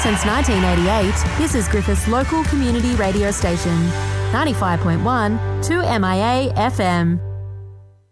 Since 1988, this is Griffith's local community radio station, 95.1 2MIA FM.